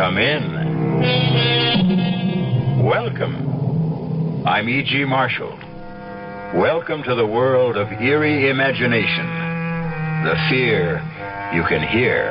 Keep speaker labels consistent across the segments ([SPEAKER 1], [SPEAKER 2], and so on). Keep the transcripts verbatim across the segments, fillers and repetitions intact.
[SPEAKER 1] Come in. Welcome. I'm E G. Marshall. Welcome to the world of eerie imagination. The fear you can hear.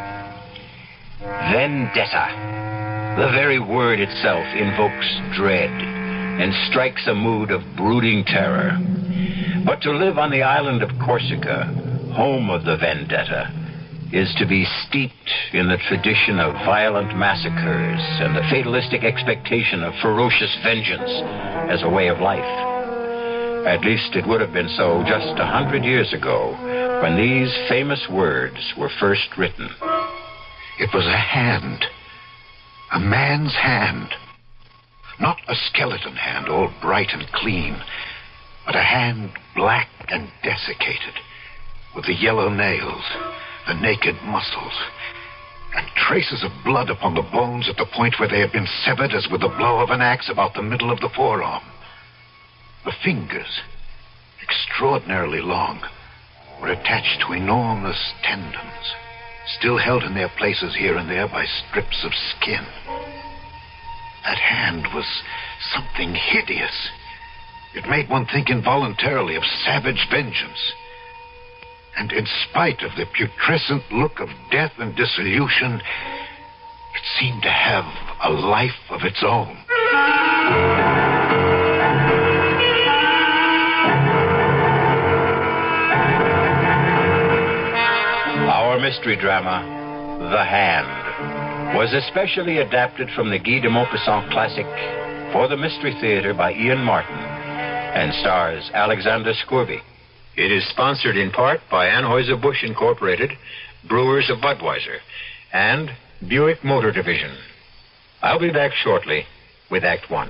[SPEAKER 1] Vendetta. The very word itself invokes dread and strikes a mood of brooding terror. But to live on the island of Corsica, home of the vendetta, is to be steeped in the tradition of violent massacres and the fatalistic expectation of ferocious vengeance as a way of life. At least it would have been so just a hundred years ago when these famous words were first written.
[SPEAKER 2] It was a hand. A man's hand. Not a skeleton hand, all bright and clean, but a hand black and desiccated, with the yellow nails, the naked muscles, and traces of blood upon the bones at the point where they had been severed as with the blow of an axe about the middle of the forearm. The fingers, extraordinarily long, were attached to enormous tendons, still held in their places here and there by strips of skin. That hand was something hideous. It made one think involuntarily of savage vengeance. And in spite of the putrescent look of death and dissolution, it seemed to have a life of its own.
[SPEAKER 1] Our mystery drama, The Hand, was especially adapted from the Guy de Maupassant classic for the Mystery Theater by Ian Martin and stars Alexander Scourby. It is sponsored in part by Anheuser-Busch Incorporated, Brewers of Budweiser, and Buick Motor Division. I'll be back shortly with Act One.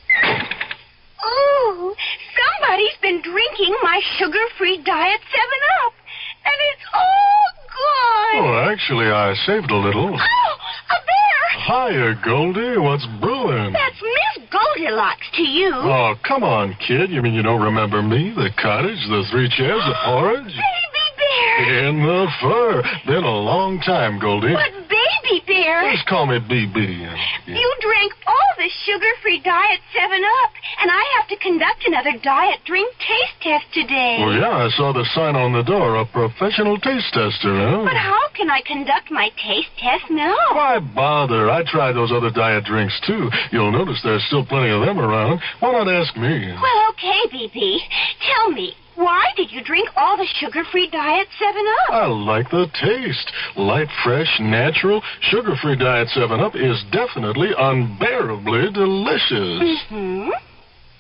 [SPEAKER 3] Oh, somebody's been drinking my sugar-free Diet seven up, and it's all gone.
[SPEAKER 4] Oh, actually, I saved a little.
[SPEAKER 3] Oh, a bear!
[SPEAKER 4] Hiya, Goldie. What's brewing?
[SPEAKER 3] That's Miss Goldilocks to you.
[SPEAKER 4] Oh, come on, kid. You mean you don't remember me? The cottage, the three chairs, the porridge?
[SPEAKER 3] Baby bear!
[SPEAKER 4] In the fur. Been a long time, Goldie.
[SPEAKER 3] But baby bear...
[SPEAKER 4] Just call me B B. Yeah.
[SPEAKER 3] You drank all the sugar-free Diet seven up, and I have to conduct another diet drink taste test today.
[SPEAKER 4] Well, yeah, I saw the sign on the door, a professional taste tester, huh?
[SPEAKER 3] But how can I conduct my taste test now?
[SPEAKER 4] Why bother? I tried those other diet drinks, too. You'll notice there's still plenty of them around. Why not ask me?
[SPEAKER 3] Well, okay, B B. Tell me, why did you drink all the sugar-free Diet seven up?
[SPEAKER 4] I like the taste. Light, fresh, natural. Sugar-free Diet seven up is definitely unbearably delicious.
[SPEAKER 3] Mm-hmm.